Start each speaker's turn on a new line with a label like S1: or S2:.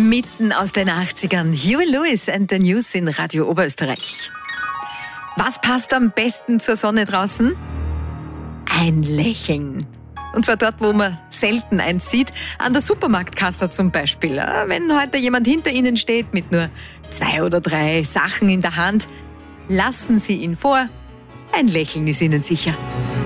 S1: mitten aus den 80ern. Huey Lewis and the News in Radio Oberösterreich. Was passt am besten zur Sonne draußen? Ein Lächeln. Und zwar dort, wo man selten eins sieht, an der Supermarktkasse zum Beispiel. Wenn heute jemand hinter Ihnen steht mit nur 2 oder 3 Sachen in der Hand, lassen Sie ihn vor. Ein Lächeln ist Ihnen sicher.